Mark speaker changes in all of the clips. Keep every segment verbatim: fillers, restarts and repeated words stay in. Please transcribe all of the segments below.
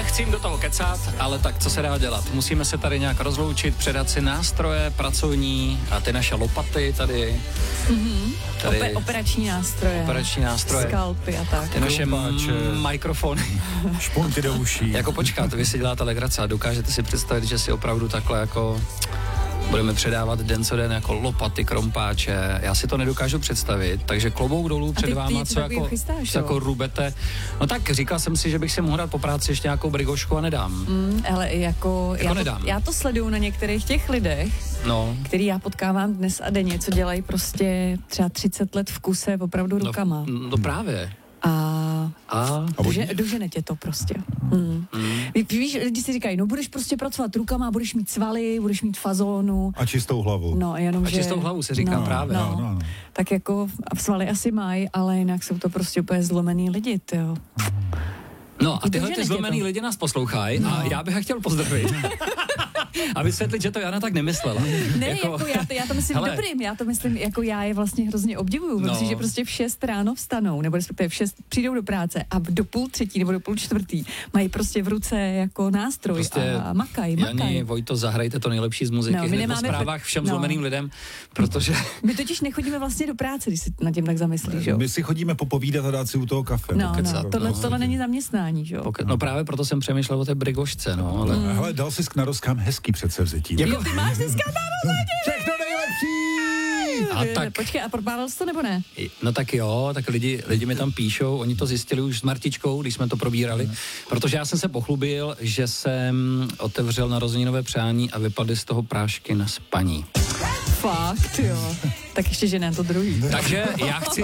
Speaker 1: nechci jim do toho kecat, ale tak co se dá dělat? Musíme se tady nějak rozloučit, předat si nástroje pracovní a ty naše lopaty tady.
Speaker 2: Mm-hmm. tady Ope- operační nástroje.
Speaker 1: Operační nástroje.
Speaker 2: Skalpy a tak.
Speaker 1: Ty naše m- mikrofony.
Speaker 3: Špunty do uší.
Speaker 1: Jako počkat, vy si děláte legrace a dokážete si představit, že si opravdu takhle jako budeme předávat den co den jako lopaty, krompáče. Já si to nedokážu představit, takže klobouk dolů před váma, co jako,
Speaker 2: chystáš,
Speaker 1: co jako rubete. No tak říkal jsem si, že bych si mohl dát po práci ještě nějakou brigošku a nedám.
Speaker 2: Mm, ale jako,
Speaker 1: jako
Speaker 2: já,
Speaker 1: nedám.
Speaker 2: To, já to sleduju na některých těch lidech,
Speaker 1: no.
Speaker 2: který já potkávám dnes a denně, co dělají prostě třeba třicet let v kuse opravdu rukama.
Speaker 1: No, no právě.
Speaker 2: A,
Speaker 1: a?
Speaker 2: Dože, dožene tě to prostě. Mm. Mm. Víš, lidi si říkají, no budeš prostě pracovat rukama, budeš mít svaly, budeš mít fazónu.
Speaker 3: A čistou hlavu.
Speaker 2: No, jenom,
Speaker 1: a
Speaker 2: že,
Speaker 1: čistou hlavu se říká
Speaker 2: no,
Speaker 1: právě.
Speaker 2: No,
Speaker 3: no, no.
Speaker 2: Tak jako svaly asi mají, ale jinak jsou to prostě úplně zlomený lidi, tyjo.
Speaker 1: No a tyhle ty zlomený lidi nás poslouchají no. a já bych je chtěl pozdravit. A vysvětlit, že to Jana tak nemyslela.
Speaker 2: Ne, jako, jako já, to, já to myslím hele. dobrým, já to myslím, jako já je vlastně hrozně obdivuju, no. protože že prostě v šest ráno vstanou, nebo respektive v šest přijdou do práce a do půl třetí nebo do půl čtvrtý mají prostě v ruce jako nástroj prostě a makaj, makaj.
Speaker 1: Jani, Vojto, zahrajte to nejlepší z muziky, no, hned po zprávách všem no. zlomeným lidem, protože...
Speaker 2: My totiž nechodíme vlastně do práce, když si nad tím tak zamyslíš, jo?
Speaker 3: My si chodíme popovídat a dát si u toho kafe.
Speaker 2: No, no, tohle, no. tohle není zaměstnání, jo?
Speaker 1: Poke- no právě proto jsem přemýšlel o té brigošce, no, ale...
Speaker 3: Mm. Hele, dal jsi k narozkám hezký předsevzetí.
Speaker 2: Jako... Jo, ty máš dneska narození!
Speaker 3: Všechno nejlepší!
Speaker 1: A tak...
Speaker 2: Počkej, a propálil jsi to nebo ne?
Speaker 1: No tak jo, tak lidi, lidi mi tam píšou, oni to zjistili už s Martičkou, když jsme to probírali, mm. protože já jsem se pochlubil, že jsem otevřel narozeninové přání a vypadly z toho prášky na spaní.
Speaker 2: Fakt, jo. Tak ještě, že ne to druhý.
Speaker 1: Takže já chci...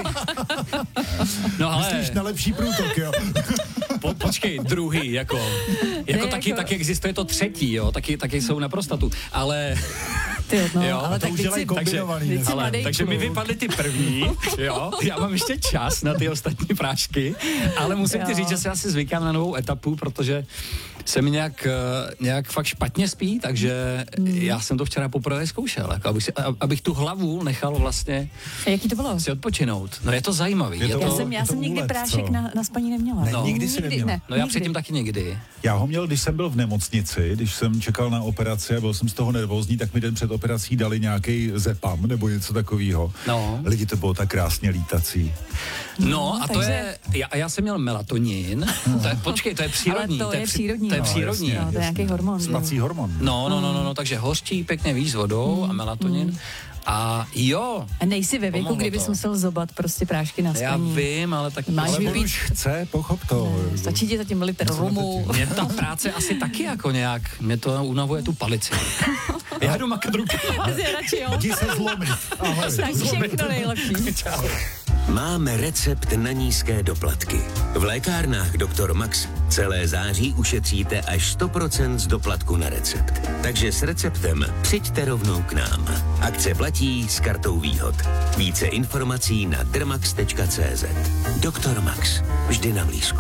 Speaker 1: No ale...
Speaker 3: Myslíš na lepší průtok, jo?
Speaker 1: Po, počkej, druhý, jako... Jako
Speaker 2: ne,
Speaker 1: taky,
Speaker 2: jako...
Speaker 1: taky existuje to třetí, jo, taky, taky jsou na prostatu, ale...
Speaker 2: Ty, no,
Speaker 1: jo,
Speaker 2: ale tak
Speaker 3: už dělají kombinovaný.
Speaker 1: Takže, ale, takže mi vypadly ty první, jo, já mám ještě čas na ty ostatní prášky, ale musím jo. ti říct, že se asi zvykám na novou etapu, protože se mi nějak, nějak fakt špatně spí, takže mm. já jsem to včera poprvé zkoušel, jako abych, si, abych tu hlavu nechal vlastně
Speaker 2: a jaký to bylo?
Speaker 1: Si odpočinout. No je to zajímavý.
Speaker 3: Je to,
Speaker 2: já jsem, já jsem nikdy úlet, prášek na, na spaní neměla.
Speaker 3: Ne,
Speaker 1: no,
Speaker 3: nikdy si neměla.
Speaker 2: Ne,
Speaker 1: no já
Speaker 2: nikdy.
Speaker 1: předtím taky nikdy.
Speaker 3: Já ho měl, když jsem byl v nemocnici, když jsem čekal na operaci a byl jsem z toho nervózní, tak mi den před operací dali nějaký zepam nebo něco takového.
Speaker 1: No.
Speaker 3: Lidi, to bylo tak krásně lítací.
Speaker 1: No a
Speaker 2: takže...
Speaker 1: to je, já, já jsem měl melatonin, to je, počkej, to je přírodní.
Speaker 2: Ale to, to je přírodní.
Speaker 1: To je
Speaker 2: no,
Speaker 1: přírodní.
Speaker 2: No, to je nějaký hormon.
Speaker 3: Spací hormon.
Speaker 1: No, no, no, no, no, takže hořčí pěkně víc s vodou mm. a melatonin. Mm. A jo.
Speaker 2: A nejsi ve věku, kdybys musel zobat prostě prášky na spaní.
Speaker 1: Já vím, ale tak...
Speaker 2: Máš
Speaker 3: ale
Speaker 2: vypít...
Speaker 3: už chce, pochop to.
Speaker 2: Ne, stačí ti zatím litr rumu.
Speaker 1: Mě ta práce asi taky jako nějak, mě to unavuje tu palici. Já jdu makat rukama.
Speaker 3: Jdi se zlomit. Ahoj.
Speaker 2: Tak všechno nejlepší.
Speaker 1: Čau.
Speaker 4: Máme recept na nízké doplatky. V lékárnách doktor Max celé září ušetříte až sto procent z doplatku na recept. Takže s receptem přijďte rovnou k nám. Akce platí s kartou Výhod. Více informací na dermax tečka cé zet. doktor Max. Vždy na blízku.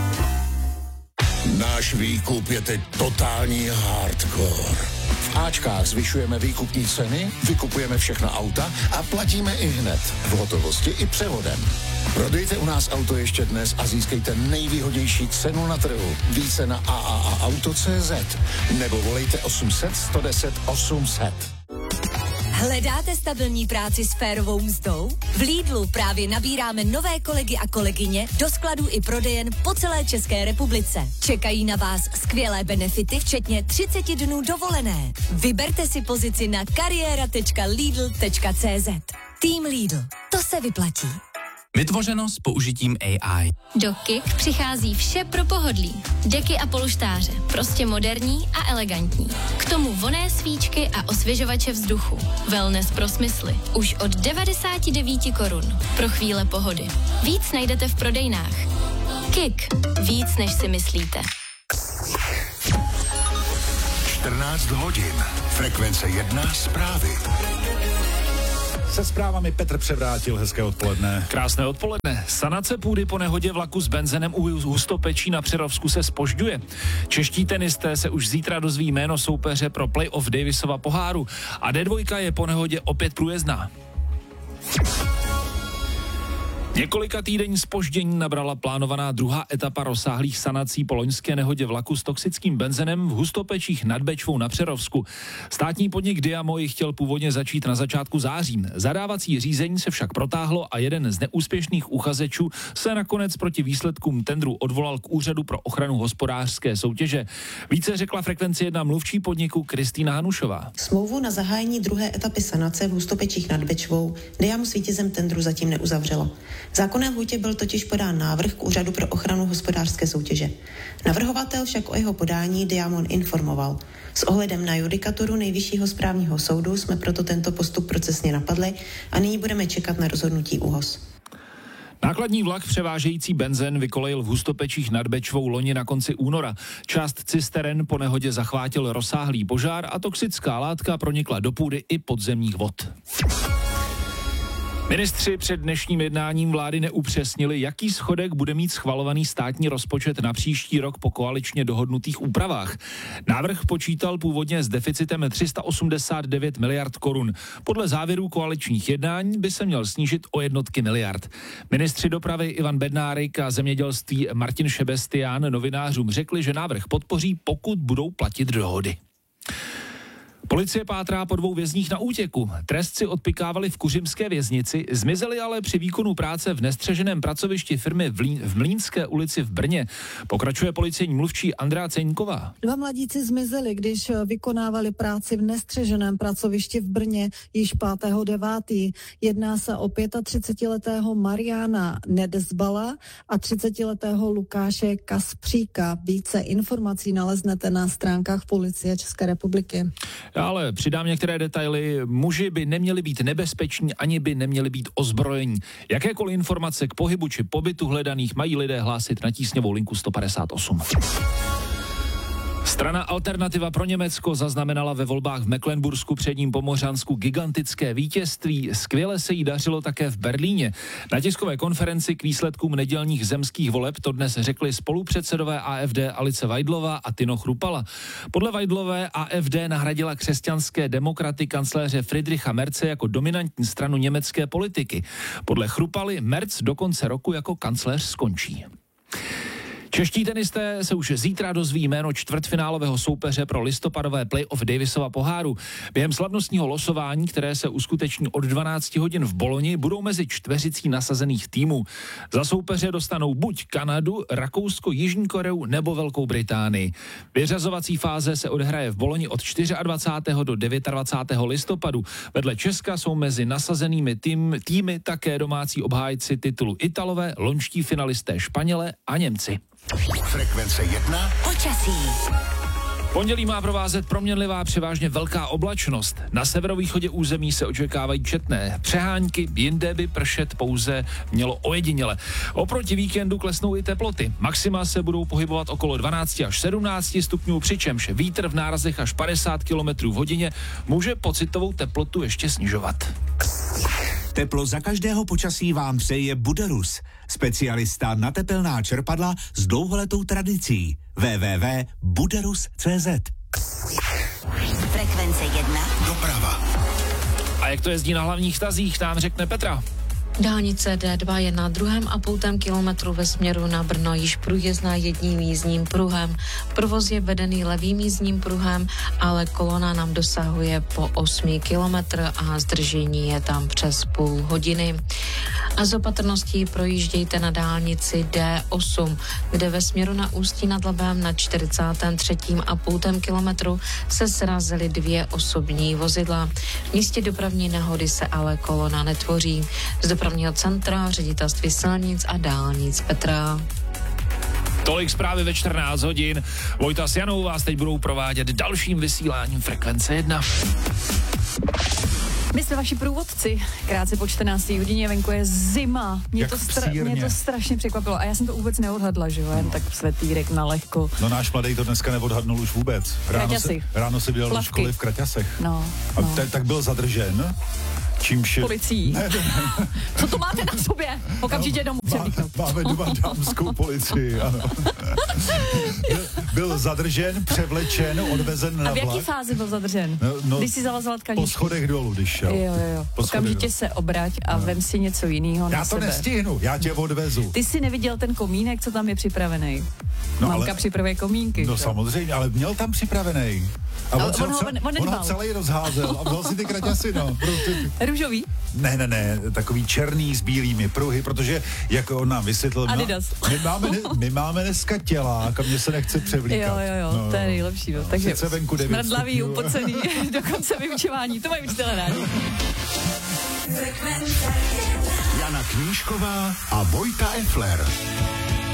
Speaker 5: Náš výkup je teď totální hardcore. V Ačkách zvyšujeme výkupní ceny, vykupujeme všechna auta a platíme i hned. V hotovosti i převodem. Prodejte u nás auto ještě dnes a získejte nejvýhodnější cenu na trhu. Více na a a a auto tečka cé zet nebo volejte osm set, sto deset, osm set.
Speaker 6: Hledáte stabilní práci s férovou mzdou? V Lidlu právě nabíráme nové kolegy a kolegyně do skladů i prodejen po celé České republice. Čekají na vás skvělé benefity, včetně třicet dnů dovolené. Vyberte si pozici na kariéra tečka lidl tečka cé zet. Tým Lidl. To se vyplatí.
Speaker 7: Vytvořeno s použitím A I.
Speaker 8: Do Kik přichází vše pro pohodlí. Deky a polštáře. Prostě moderní a elegantní. K tomu vonné svíčky a osvěžovače vzduchu. Wellness pro smysly. Už od devadesát devět korun. Pro chvíle pohody. Víc najdete v prodejnách. Kik. Víc, než si myslíte.
Speaker 5: čtrnáct hodin. Frekvence jedna zprávy.
Speaker 3: Se zprávami Petr Převrátil, hezké odpoledne.
Speaker 9: Krásné odpoledne. Sanace půdy po nehodě vlaku s benzenem u Hustopečí na Přerovsku se zpožďuje. Čeští tenisté se už zítra dozví jméno soupeře pro playoff Davisova poháru a D dva je po nehodě opět průjezdná. Několika týdenní zpoždění nabrala plánovaná druhá etapa rozsáhlých sanací po loňské nehodě vlaku s toxickým benzenem v Hustopečích nad Bečvou na Přerovsku. Státní podnik Diamo ji chtěl původně začít na začátku září. Zadávací řízení se však protáhlo a jeden z neúspěšných uchazečů se nakonec proti výsledkům tendru odvolal k Úřadu pro ochranu hospodářské soutěže. Více řekla Frekvenci jedna mluvčí podniku Kristýna Hanušová.
Speaker 10: Smlouvu na zahájení druhé etapy sanace v Hustopečích nad Bečvou Diamo s vítězem tendru zatím neuzavřelo. V zákonné lhůtě byl totiž podán návrh k Úřadu pro ochranu hospodářské soutěže. Navrhovatel však o jeho podání Diamond informoval. S ohledem na judikaturu Nejvyššího správního soudu jsme proto tento postup procesně napadli a nyní budeme čekat na rozhodnutí ÚOHS.
Speaker 9: Nákladní vlak převážející benzen vykolejil v Hustopečích nad Bečvou loni na konci února. Část cisteren po nehodě zachvátil rozsáhlý požár a toxická látka pronikla do půdy i podzemních vod. Ministři před dnešním jednáním vlády neupřesnili, jaký schodek bude mít schvalovaný státní rozpočet na příští rok po koaličně dohodnutých úpravách. Návrh počítal původně s deficitem tři sta osmdesát devět miliard korun. Podle závěrů koaličních jednání by se měl snížit o jednotky miliard. Ministři dopravy Ivan Bednárik a zemědělství Martin Šebestián novinářům řekli, že návrh podpoří, pokud budou platit dohody. Policie pátrá po dvou vězních na útěku. Trest si odpykávali v kuřimské věznici, zmizeli ale při výkonu práce v nestřeženém pracovišti firmy v, Lín, v Mlýnské ulici v Brně. Pokračuje policejní mluvčí Andrea Ceňková.
Speaker 11: Dva mladíci zmizeli, když vykonávali práci v nestřeženém pracovišti v Brně již pátého devátého Jedná se o třicetiletého Mariana Nedezbala a třicetiletého Lukáše Kaspříka. Více informací naleznete na stránkách Policie České republiky.
Speaker 9: Ale přidám některé detaily. Muži by neměli být nebezpeční, ani by neměli být ozbrojení. Jakékoliv informace k pohybu či pobytu hledaných mají lidé hlásit na tísňovou linku sto padesát osm. Strana Alternativa pro Německo zaznamenala ve volbách v Mecklenbursku předním Pomořansku gigantické vítězství. Skvěle se jí dařilo také v Berlíně. Na tiskové konferenci k výsledkům nedělních zemských voleb to dnes řekli spolupředsedové A F D Alice Weidlová a Tino Chrupala. Podle Weidlové A F D nahradila křesťanské demokraty kancléře Friedricha Merze jako dominantní stranu německé politiky. Podle Chrupaly Merz do konce roku jako kancléř skončí. Čeští tenisté se už zítra dozví jméno čtvrtfinálového soupeře pro listopadové play-off Davisova poháru. Během slavnostního losování, které se uskuteční od dvanáct hodin v Boloni, budou mezi čtveřicí nasazených týmů. Za soupeře dostanou buď Kanadu, Rakousko, Jižní Koreu nebo Velkou Británii. Vyřazovací fáze se odehraje v Boloni od dvacátého čtvrtého do dvacátého devátého listopadu. Vedle Česka jsou mezi nasazenými tým, týmy také domácí obhájci titulu Italové, loňští finalisté Španělé a Němci.
Speaker 5: Frekvence jedna.
Speaker 6: Počasí.
Speaker 9: Pondělí má provázet proměnlivá převážně velká oblačnost. Na severovýchodě území se očekávají četné přehánky, jinde by pršet pouze mělo ojediněle. Oproti víkendu klesnou i teploty. Maxima se budou pohybovat okolo dvanáct až sedmnáct stupňů, přičemž vítr v nárazech až padesát kilometrů v hodině může pocitovou teplotu ještě snižovat.
Speaker 12: Teplo za každého počasí vám přeje Buderus, specialista na tepelná čerpadla s dlouholetou tradicí. w w w tečka buderus tečka c z.
Speaker 6: Frekvence jedna.
Speaker 5: Doprava.
Speaker 9: A jak to jezdí na hlavních tazích, nám řekne Petra.
Speaker 13: Dálnice D dva je na druhém a půltém kilometru ve směru na Brno již průjezdná jedním jízdním pruhem. Provoz je vedený levým jízdním pruhem, ale kolona nám dosahuje po osmi kilometr a zdržení je tam přes půl hodiny. A z opatrností projíždějte na dálnici D osm, kde ve směru na Ústí nad Labem na čtyřicátém třetím a půltém kilometru se srazily dvě osobní vozidla. V místě dopravní nehody se ale kolona netvoří. Z dopravního centra, ředitelství silnic a dálnic Petra.
Speaker 9: Tolik zprávy ve čtrnáct hodin. Vojta s Janou vás teď budou provádět dalším vysíláním Frekvence jedna.
Speaker 2: My jsme vaši průvodci. Krátce po čtrnácté hodině venku je zima. Mě to, stra- mě to strašně překvapilo. A já jsem to vůbec neodhadla, že jo? Jen tak svetýrek na lehko.
Speaker 3: No náš mladý to dneska neodhadnul už vůbec. Ráno se, ráno se vydal do školy v kraťasech.
Speaker 2: No,
Speaker 3: A
Speaker 2: no.
Speaker 3: t- tak byl zadržen. čímž je...
Speaker 2: Policií.
Speaker 3: Ne, ne.
Speaker 2: Co to máte na sobě? Okamžitě domů převlíknout.
Speaker 3: Máme doma dámskou policii, ano. Byl zadržen, převlečen, odvezen na
Speaker 2: A v jaký
Speaker 3: vlak.
Speaker 2: fázi byl zadržen?
Speaker 3: No, no,
Speaker 2: když si zavazoval tkaníčky?
Speaker 3: Po schodech dolů, když šel.
Speaker 2: Jo, jo, jo. Okamžitě se obrať a no. vem si něco jiného na
Speaker 3: Já to
Speaker 2: sebe.
Speaker 3: nestihnu, já tě odvezu.
Speaker 2: Ty jsi neviděl ten komínek, co tam je připravený?
Speaker 3: No,
Speaker 2: Mamka
Speaker 3: ale,
Speaker 2: připravuje komínky.
Speaker 3: No
Speaker 2: to.
Speaker 3: samozřejmě, ale měl tam připravený. A
Speaker 2: Ale
Speaker 3: on,
Speaker 2: on, ho,
Speaker 3: cel,
Speaker 2: on,
Speaker 3: on ho celý rozházel a vzal si ty kraťasy, no. Prostě.
Speaker 2: Růžový?
Speaker 3: Ne, ne, ne, takový černý s bílými pruhy, protože, jak on nám vysvětlil,
Speaker 2: Adidas.
Speaker 3: my máme, my máme dneska tělák a mě se nechce převlíkat.
Speaker 2: Jo, jo, jo,
Speaker 3: no,
Speaker 2: to je nejlepší, no. Takže smradlavý, upocený, dokonce vyučování, to mají učitelé rádi.
Speaker 5: Jana Knížková a Vojta Effler.